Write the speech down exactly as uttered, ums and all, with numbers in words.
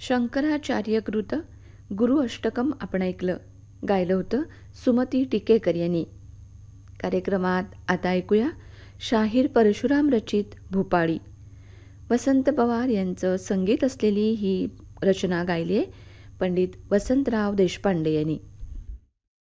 शंकराचार्यकृत गुरु अष्टकम आपण ऐकलं. गायलं होतं सुमती टिकेकर यांनी. कार्यक्रमात आता ऐकूया शाहीर परशुराम रचित भूपाळी. वसंत पवार यांचं संगीत असलेली ही रचना गायली आहे पंडित वसंतराव देशपांडे यांनी.